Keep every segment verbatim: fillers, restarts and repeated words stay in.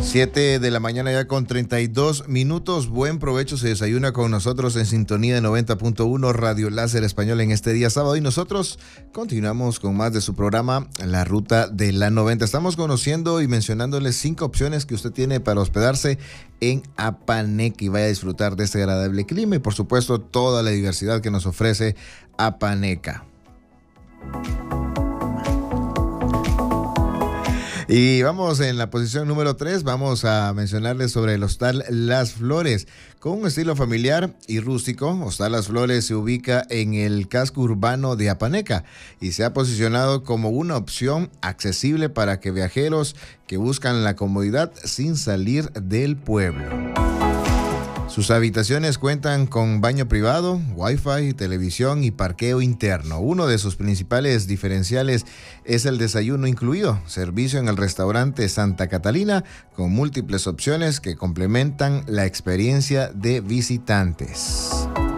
siete de la mañana ya con treinta y dos minutos. Buen provecho, se desayuna con nosotros en sintonía de noventa punto uno Radio Láser Español en este día sábado y nosotros continuamos con más de su programa La Ruta de la noventa. Estamos conociendo y mencionándoles cinco opciones que usted tiene para hospedarse en Apaneca y vaya a disfrutar de este agradable clima y por supuesto toda la diversidad que nos ofrece Apaneca. Y vamos en la posición número tres, vamos a mencionarles sobre el Hostal Las Flores. Con un estilo familiar y rústico, Hostal Las Flores se ubica en el casco urbano de Apaneca y se ha posicionado como una opción accesible para que viajeros que buscan la comodidad sin salir del pueblo. Sus habitaciones cuentan con baño privado, wifi, televisión y parqueo interno. Uno de sus principales diferenciales es el desayuno incluido, servicio en el restaurante Santa Catalina con múltiples opciones que complementan la experiencia de visitantes.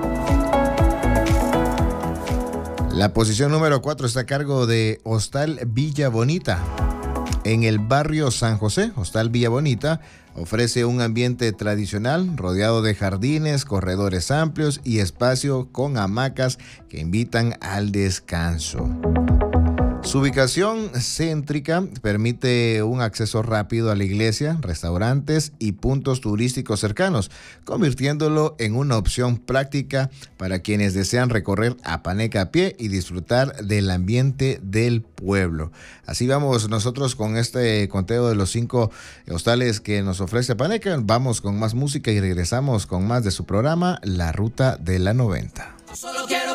La posición número cuatro está a cargo de Hostal Villa Bonita. En el barrio San José, Hostal Villa Bonita ofrece un ambiente tradicional rodeado de jardines, corredores amplios y espacio con hamacas que invitan al descanso. Su ubicación céntrica permite un acceso rápido a la iglesia, restaurantes y puntos turísticos cercanos, convirtiéndolo en una opción práctica para quienes desean recorrer Apaneca a pie y disfrutar del ambiente del pueblo. Así vamos nosotros con este conteo de los cinco hostales que nos ofrece Apaneca. Vamos con más música y regresamos con más de su programa La Ruta de la noventa. Solo quiero